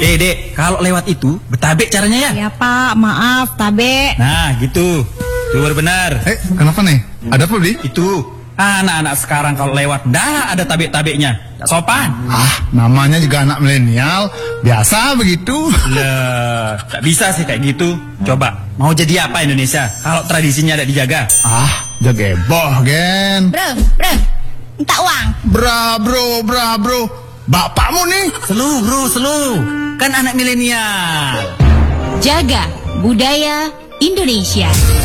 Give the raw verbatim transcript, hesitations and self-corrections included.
Eh, Dek, kalau lewat itu, betabek caranya ya? Ya Pak, maaf, tabe. Nah, gitu. Itu baru benar. Eh, kenapa nih? Ada apa, Di? Itu. Anak-anak sekarang kalau lewat, dah ada tabek-tabeknya. Tak sopan. Ah, namanya juga anak milenial. Biasa begitu. Lah, tak bisa sih kayak gitu. Coba, mau jadi apa Indonesia kalau tradisinya tidak dijaga? Ah, jageboh, Gen. Bro, bro, minta uang. Bra, bro, bra, bro. Bapakmu nih. Selu, bro, selu. Kan anak milenial. Jaga budaya Indonesia.